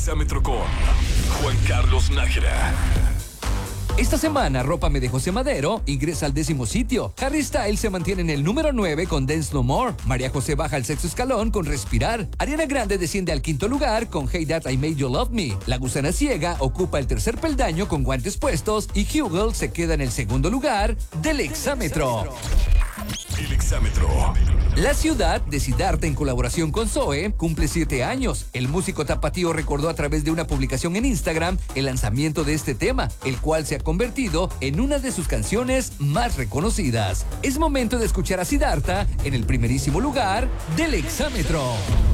Exámetro con Juan Carlos Nájera. Esta semana, Rópame de José Madero ingresa al 10º sitio. Harry Styles se mantiene en el número 9 con Dance No More. María José baja al 6º escalón con Respirar. Ariana Grande desciende al 5º lugar con Hey That I Made You Love Me. La Gusana Ciega ocupa el 3er peldaño con Guantes Puestos y Hugel se queda en el 2º lugar del Exámetro. El Exámetro. La ciudad de Siddhartha, en colaboración con Zoe, cumple 7 años. El músico tapatío recordó a través de una publicación en Instagram el lanzamiento de este tema, el cual se ha convertido en una de sus canciones más reconocidas. Es momento de escuchar a Siddhartha en el primerísimo lugar del Exámetro.